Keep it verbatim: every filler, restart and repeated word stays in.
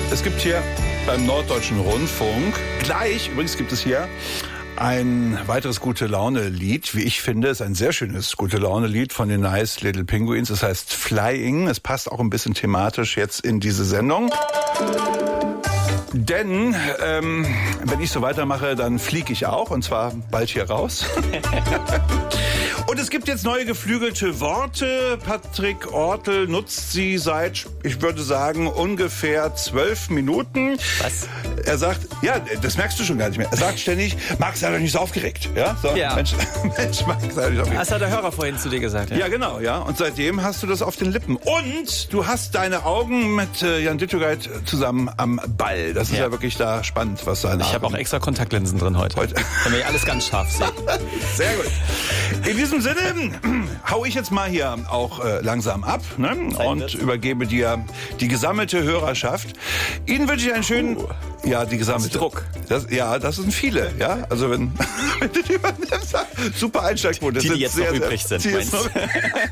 Es gibt hier beim Norddeutschen Rundfunk gleich, übrigens gibt es hier ein weiteres Gute-Laune-Lied, wie ich finde, ist ein sehr schönes Gute-Laune-Lied von den Nice Little Penguins. Es heißt Flying. Es passt auch ein bisschen thematisch jetzt in diese Sendung. Denn ähm, wenn ich so weitermache, dann fliege ich auch, und zwar bald hier raus. Und es gibt jetzt neue geflügelte Worte. Patrick Ortel nutzt sie seit, ich würde sagen, ungefähr zwölf Minuten. Was? Er sagt, ja, das merkst du schon gar nicht mehr. Er sagt ständig, Max, sei doch nicht so aufgeregt. Ja, so, Ja. Mensch, Mensch, Max, sei doch nicht aufgeregt. Das hat der Hörer vorhin zu dir gesagt. Ja, Ja, genau, ja. Und seitdem hast du das auf den Lippen. Und du hast deine Augen mit äh, Jan Dittergeit zusammen am Ball. Das ist ja, Ja. wirklich da spannend, was da Ich habe auch extra Kontaktlinsen drin heute, Heute. damit ich alles ganz scharf sehe. Sehr gut. In diesem Sinne hau ich jetzt mal hier auch äh, langsam ab, ne? Und wird. übergebe dir die gesammelte Hörerschaft. Ihnen wünsche ich einen schönen... Uh, ja, die gesammelte. Druck. Das, ja, das sind viele. Ja, also wenn, wenn du die übernimmst, super Einsteigquote. Das Die, die sind jetzt sehr, noch sehr- übrig sind, die jetzt meinst noch-